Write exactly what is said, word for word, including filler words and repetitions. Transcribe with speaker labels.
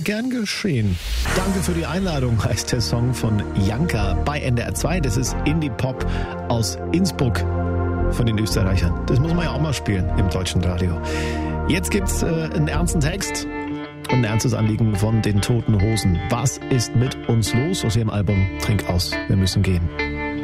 Speaker 1: Gern geschehen. Danke für die Einladung, heißt der Song von Janka bei N D R zwei. Das ist Indie-Pop aus Innsbruck von den Österreichern. Das muss man ja auch mal spielen im deutschen Radio. Jetzt gibt's äh, einen ernsten Text und ein ernstes Anliegen von den Toten Hosen. Was ist mit uns los aus ihrem Album Trink aus, wir müssen gehen.